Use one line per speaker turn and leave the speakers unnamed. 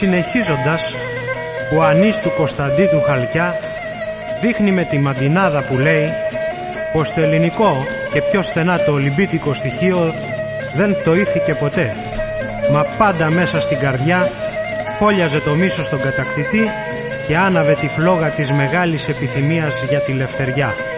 Συνεχίζοντας, ο Ανής του Κωνσταντί του Χαλκιά δείχνει με τη μαντινάδα που λέει πως το ελληνικό και πιο στενά το ολυμπίτικο στοιχείο δεν τοήθηκε ποτέ, μα πάντα μέσα στην καρδιά φόλιαζε το μίσος στον κατακτητή και άναβε τη φλόγα της μεγάλης επιθυμίας για τη λευτεριά.